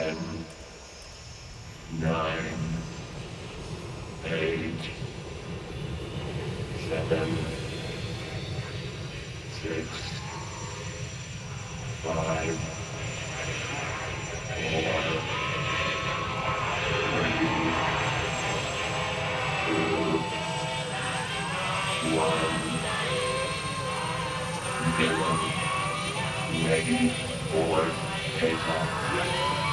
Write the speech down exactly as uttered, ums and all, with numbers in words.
ten, nine, eight, seven, six, five, four, three, two, one, zero. Ready for takeoff.